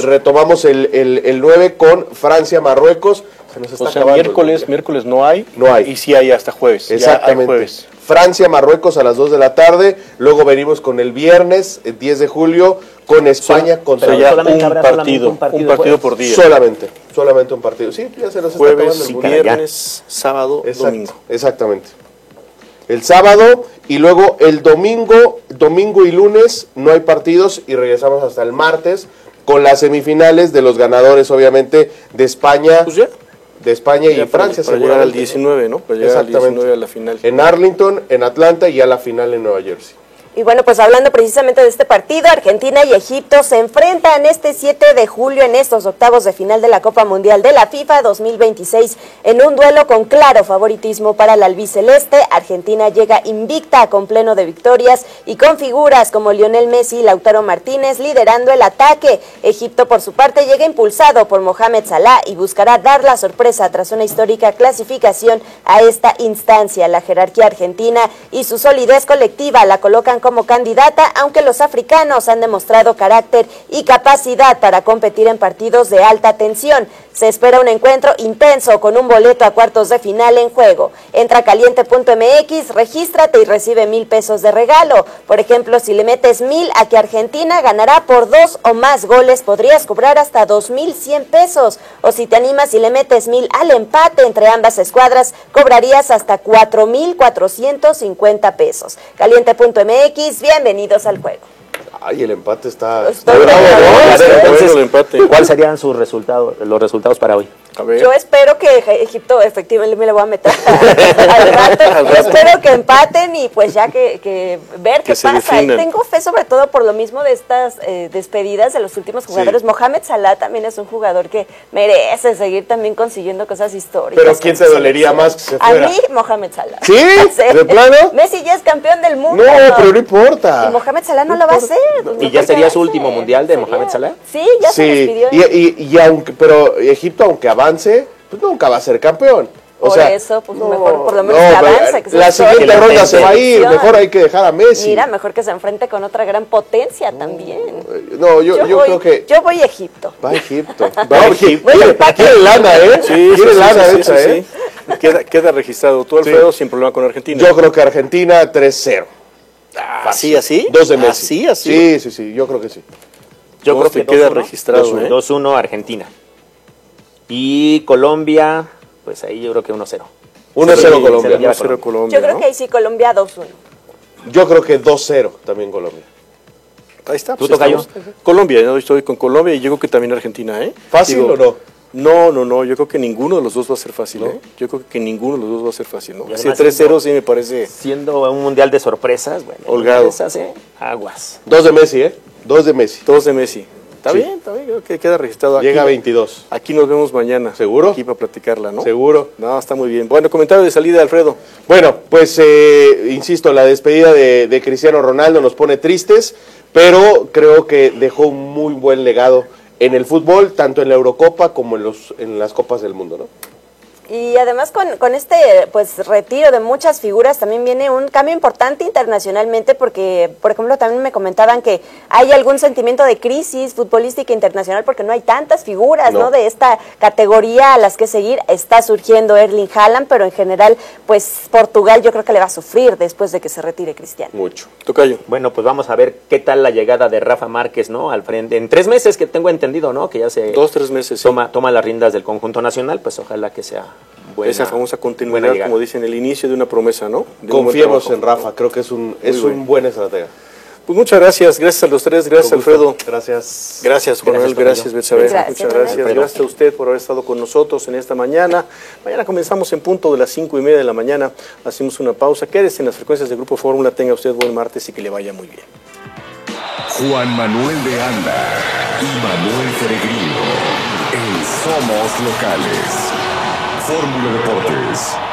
retomamos el 9 con Francia-Marruecos. Se nos está acabando miércoles no hay. Y sí hay hasta jueves. Exactamente. Hay jueves. Francia-Marruecos a las 2 de la tarde. Luego venimos con el viernes, el 10 de julio, con España contra un partido por día. Solamente un partido. Sí, ya se nos está acabando el mundial. Viernes, sábado, domingo. Exactamente. El sábado y luego el domingo y lunes no hay partidos y regresamos hasta el martes con las semifinales de los ganadores, obviamente, de España. Pues ya. De España y Francia, para llegar al 19, ¿no? Para llegar al 19 a la final. En Arlington, en Atlanta y a la final en Nueva Jersey. Y bueno, pues hablando precisamente de este partido, Argentina y Egipto se enfrentan este 7 de julio en estos octavos de final de la Copa Mundial de la FIFA 2026 en un duelo con claro favoritismo para el albiceleste. Argentina llega invicta con pleno de victorias y con figuras como Lionel Messi y Lautaro Martínez liderando el ataque. Egipto, por su parte, llega impulsado por Mohamed Salah y buscará dar la sorpresa tras una histórica clasificación a esta instancia. La jerarquía argentina y su solidez colectiva la colocan como candidata, aunque los africanos han demostrado carácter y capacidad para competir en partidos de alta tensión. Se espera un encuentro intenso con un boleto a cuartos de final en juego. Entra a caliente.mx, regístrate y recibe 1,000 pesos de regalo. Por ejemplo, si le metes 1,000 a que Argentina ganará por 2 o más goles, podrías cobrar hasta 2,100 pesos. O si te animas y le metes 1,000 al empate entre ambas escuadras, cobrarías hasta 4,450 pesos. Caliente.mx, bienvenidos al juego. Ay, el empate está bravo, el empate. ¿Cuáles serían los resultados para hoy? Yo espero que Egipto, efectivamente, me lo voy a meter al rato. Espero que empaten y pues ya que ver qué pasa. Y tengo fe sobre todo por lo mismo de estas despedidas de los últimos jugadores. Sí. Mohamed Salah también es un jugador que merece seguir también consiguiendo cosas históricas. ¿Pero quién te dolería más que se fuera? A mí, Mohamed Salah. ¿Sí? ¿De plano? Messi ya es campeón del mundo. No, pero no importa. Y Mohamed Salah no lo va a hacer. ¿Y ya sería su último mundial de Mohamed Salah? Sí, ya se despidió. Y aunque, pero Egipto, aunque avance, pues nunca va a ser campeón. Por eso, pues mejor por lo menos que avance. La siguiente ronda se va a ir, mejor hay que dejar a Messi. Mira, mejor que se enfrente con otra gran potencia también. No, yo creo que... Yo voy a Egipto. Va a Egipto. Quiere lana, ¿eh? Sí, quiere lana esa, ¿eh? Queda registrado. Tú, Alfredo, sin problema con Argentina. Yo creo que Argentina 3-0. ¿Así? 2 de Messi. ¿Así? Sí, yo creo que sí. Yo creo que queda registrado. 2-1 Argentina. Y Colombia, pues ahí yo creo que 1-0. 1-0 Colombia. 1-0 Colombia. Yo creo que ahí sí, Colombia 2-1. Yo creo que 2-0 también Colombia. Ahí está. ¿Tú, Tocayo? Colombia, yo estoy con Colombia y yo creo que también Argentina, ¿eh? ¿Fácil o no? No, yo creo que ninguno de los dos va a ser fácil, ¿no? Yo creo que ninguno de los dos va a ser fácil, ¿no? Si 3-0 sí me parece... Siendo un mundial de sorpresas, bueno, holgado. Esas, aguas. 2 de Messi, ¿eh? 2 de Messi. 2 de Messi. Está bien, creo que queda registrado. Llega a 22. Aquí nos vemos mañana. ¿Seguro? Aquí para platicarla, ¿no? ¿Seguro? No, está muy bien. Bueno, comentario de salida, Alfredo. Bueno, pues, insisto, la despedida de Cristiano Ronaldo nos pone tristes, pero creo que dejó un muy buen legado en el fútbol, tanto en la Eurocopa como en las Copas del Mundo, ¿no? Y además con este pues retiro de muchas figuras también viene un cambio importante internacionalmente porque, por ejemplo, también me comentaban que hay algún sentimiento de crisis futbolística internacional porque no hay tantas figuras, ¿no? De esta categoría a las que seguir. Está surgiendo Erling Haaland, pero en general, pues Portugal yo creo que le va a sufrir después de que se retire Cristiano. Mucho. Tocayo. Bueno, pues vamos a ver qué tal la llegada de Rafa Márquez, ¿no? Al frente. En 3 meses que tengo entendido, ¿no? Que ya se... 2-3 meses. Toma las riendas del conjunto nacional, pues ojalá que sea... esa famosa continuidad, como dicen, el inicio de una promesa, ¿no? Confiemos en Rafa, creo que es un buen estratega. Pues muchas gracias a los tres, gracias Alfredo. Gracias. Gracias Juan, gracias Betsabe. Gracias, muchas gracias. Gracias a usted por haber estado con nosotros en esta mañana. Mañana comenzamos en punto de las 5:30 de la mañana, hacemos una pausa. Quédese en las frecuencias de Grupo Fórmula, tenga usted buen martes y que le vaya muy bien. Juan Manuel de Anda y Manuel Peregrino en Somos Locales. Fórmula Deportes.